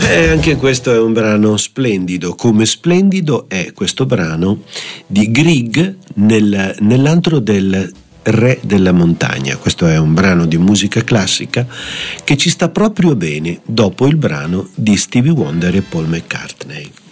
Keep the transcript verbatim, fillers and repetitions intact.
E anche questo è un brano splendido, come splendido è questo brano di Grieg nel, nell'antro del Re della montagna. Questo è un brano di musica classica che ci sta proprio bene dopo il brano di Stevie Wonder e Paul McCartney.